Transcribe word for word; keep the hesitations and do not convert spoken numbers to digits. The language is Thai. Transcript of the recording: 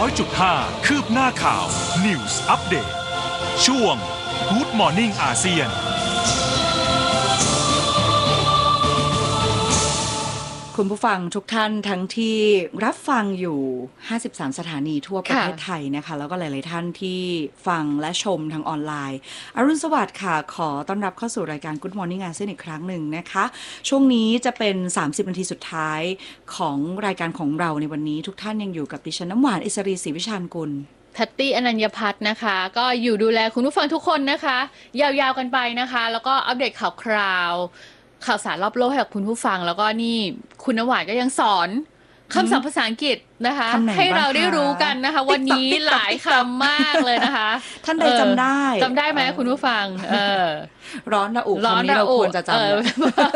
อยจุดห้า คืบหน้าข่าว News Update ช่วง Good Morning อาเซียนคุณผู้ฟังทุกท่านทั้งที่รับฟังอยู่ห้าสิบสามสถานีทั่วประเทศไทยนะคะแล้วก็หลายๆท่านที่ฟังและชมทางออนไลน์อรุณสวัสดิ์ค่ะขอต้อนรับเข้าสู่รายการ Good Morning อาเซียนอีกครั้งหนึ่งนะคะช่วงนี้จะเป็นสามสิบนาทีสุดท้ายของรายการของเราในวันนี้ทุกท่านยังอยู่กับดิฉันน้ำหวานอิสรีศรีวิชาญกุลแพตตี้อนัญญพัฒน์นะคะก็อยู่ดูแลคุณผู้ฟังทุกคนนะคะยาวๆกันไปนะคะแล้วก็อัปเดตข่าวคราวข่าวสารรอบโลกให้กับคุณผู้ฟังแล้วก็นี่คุณน้ำหวานก็ยังสอนคำศัพท์ภาษาอังกฤษนะคะให้เราได้รู้กันนะคะวันนี้หลายคำมากเลยนะคะท่านใดจำได้จำได้ไหมคุณผู้ฟังเออร้อนระอุคำนี้เราควรจะจำ